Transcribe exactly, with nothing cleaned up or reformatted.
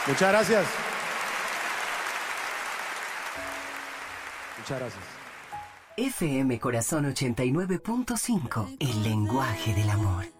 Muchas gracias. Muchas gracias. F M Corazón ochenta y nueve punto cinco, el lenguaje del amor.